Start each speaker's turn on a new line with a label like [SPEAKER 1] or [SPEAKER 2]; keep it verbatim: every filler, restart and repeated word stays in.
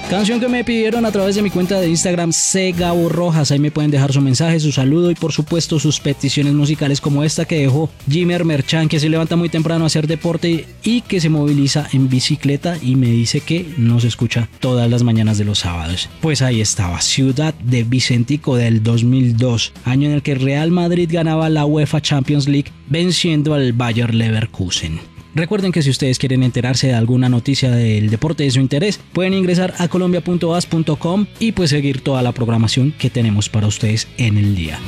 [SPEAKER 1] Canción que me pidieron a través de mi cuenta de Instagram, C Gabo Rojas. Ahí me pueden dejar su mensaje, su saludo y por supuesto sus peticiones musicales, como esta que dejó Jimmer Merchan, que se levanta muy temprano a hacer deporte y que se moviliza en bicicleta y me dice que nos escucha todas las mañanas de los sábados. Pues ahí estaba, Ciudad de Vicentico del dos mil dos, año en el que Real Madrid ganaba la UEFA Champions League venciendo al Bayer Leverkusen. Recuerden que si ustedes quieren enterarse de alguna noticia del deporte de su interés, pueden ingresar a colombia punto as punto com y pues seguir toda la programación que tenemos para ustedes en el día.